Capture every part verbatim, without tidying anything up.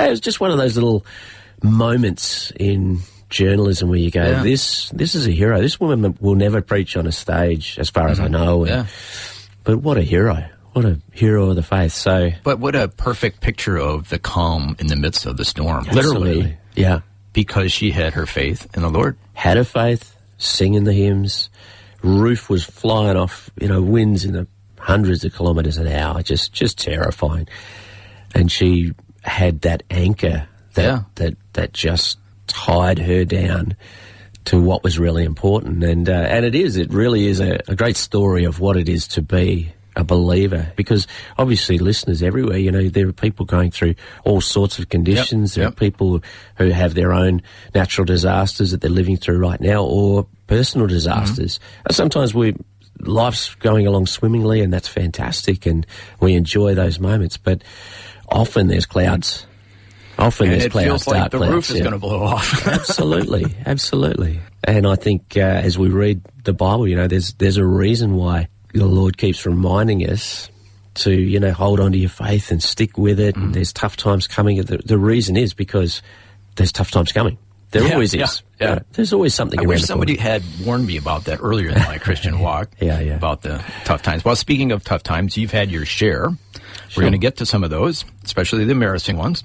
it was just one of those little moments in journalism where you go, yeah. this this is a hero. This woman will never preach on a stage, as far mm-hmm. as I know. And, yeah. But what a hero. What a hero of the faith. So, But what a perfect picture of the calm in the midst of the storm. Literally. Literally. Yeah. Because she had her faith in the Lord. Had her faith, singing the hymns. Roof was flying off, you know, winds in the hundreds of kilometres an hour, just just terrifying. And she had that anchor that yeah. that, that just tied her down to what was really important. And uh, and it is, it really is a, a great story of what it is to be a believer, because obviously listeners everywhere, you know, there are people going through all sorts of conditions. Yep, there yep. are people who have their own natural disasters that they're living through right now, or personal disasters. Mm-hmm. Sometimes we life's going along swimmingly, and that's fantastic, and we enjoy those moments. But often there's clouds. Often and there's it clouds. feels like the clouds, roof is yeah. going to blow off. Absolutely, absolutely. And I think uh, as we read the Bible, you know, there's there's a reason why the Lord keeps reminding us to, you know, hold on to your faith and stick with it. Mm. And there's tough times coming. The, the reason is because there's tough times coming. There yeah, always yeah, is. Yeah. You know, there's always something I around wish the somebody corner. had warned me about that earlier in my Christian walk. yeah, yeah. About the tough times. Well, speaking of tough times, you've had your share. Sure. We're going to get to some of those, especially the embarrassing ones.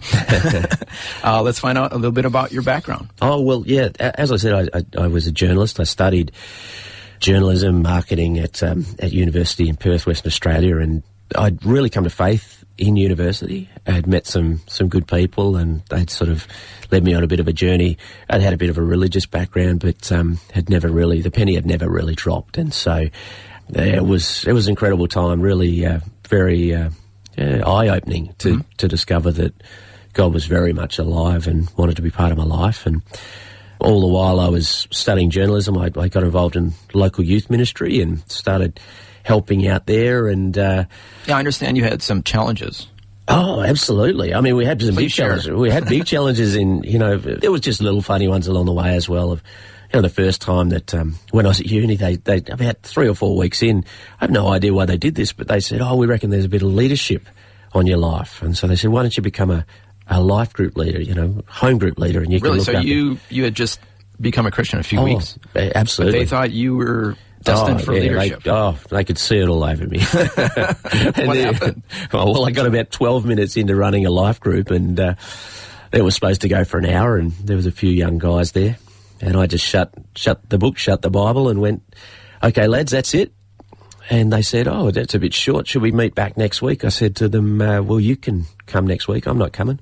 uh, let's find out a little bit about your background. Oh, well, yeah. As I said, I, I, I was a journalist. I studied journalism, marketing at um, at university in Perth, Western Australia, and I'd really come to faith in university. I had met some some good people, and they'd sort of led me on a bit of a journey. I'd had a bit of a religious background, but um, had never really, the penny had never really dropped, and so uh, it was it was an incredible time, really uh, very uh, uh, eye-opening to, mm-hmm. to discover that God was very much alive and wanted to be part of my life. And all the while I was studying journalism, I, I got involved in local youth ministry and started helping out there. And uh, yeah, I understand you had some challenges. Oh, absolutely. I mean, we had some Please big share. challenges. We had big challenges in, you know, there was just little funny ones along the way as well. Of, you know, the first time that um, when I was at uni, they, they about three or four weeks in, I have no idea why they did this, but they said, oh, we reckon there's a bit of leadership on your life. And so they said, why don't you become a, a life group leader, you know, home group leader, and you really? can look So after... you you had just become a Christian a few oh, weeks? Absolutely. But they thought you were destined oh, for yeah, leadership. They, oh, they could see it all over me. What then, happened? Oh, well, I got about twelve minutes into running a life group, and uh, it was supposed to go for an hour, and there was a few young guys there, and I just shut shut the book, shut the Bible, and went, okay, lads, that's it. And they said, oh, that's a bit short. Should we meet back next week? I said to them, uh, well, you can come next week. I'm not coming.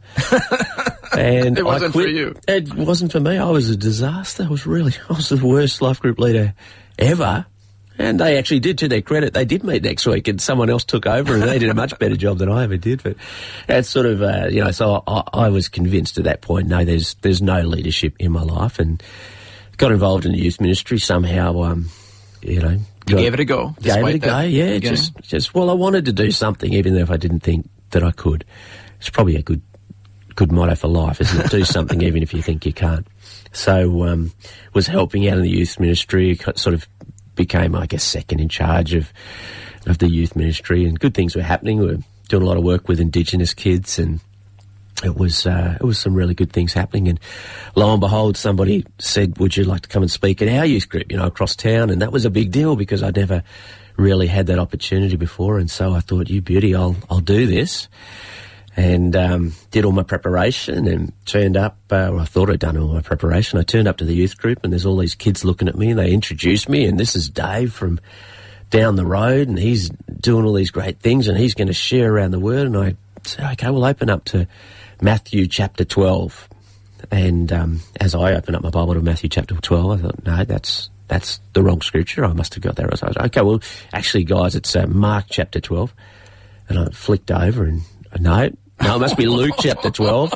And it wasn't I quit. for you. It wasn't for me. I was a disaster. I was really, I was the worst life group leader ever. And they actually did, to their credit, they did meet next week, and someone else took over, and they did a much better job than I ever did. But that's sort of, uh, you know, so I, I was convinced at that point, no, there's there's no leadership in my life, and got involved in the youth ministry somehow, um, you know. You gave it a go. Gave it a go, yeah. Beginning. Just, just, well, I wanted to do something, even if I didn't think that I could. It's probably a good good motto for life, isn't it? Do something even if you think you can't. So, um, was helping out in the youth ministry, sort of became, I guess, second in charge of of the youth ministry, and good things were happening. We were doing a lot of work with Indigenous kids, and it was uh, it was some really good things happening. And lo and behold, somebody said, would you like to come and speak at our youth group, you know, across town? And that was a big deal because I'd never really had that opportunity before. And so I thought, you beauty, I'll I'll do this. And um, did all my preparation and turned up, uh, well, I thought I'd done all my preparation. I turned up to the youth group, and there's all these kids looking at me, and they introduced me, and this is Dave from down the road, and he's doing all these great things, and he's going to share around the word. And I said, okay, we'll open up to Matthew chapter twelve. And um, as I opened up my Bible to Matthew chapter twelve, I thought, no, that's that's the wrong scripture. I must have got that right. So I was, okay, well, actually, guys, it's uh, Mark chapter twelve. And I flicked over, and no, no, it must be Luke chapter twelve.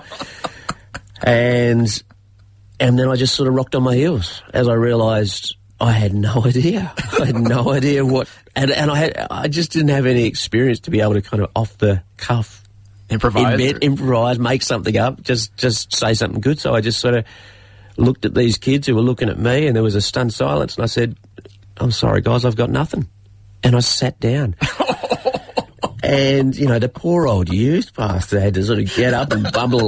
And and then I just sort of rocked on my heels as I realised I had no idea. I had no idea what, and, and I had I just didn't have any experience to be able to kind of off the cuff improvise, invent, improvise, make something up, just just say something good. So I just sort of looked at these kids who were looking at me, and there was a stunned silence, and I said, "I'm sorry, guys, I've got nothing," and I sat down. And, you know, the poor old youth pastor had to sort of get up and bumble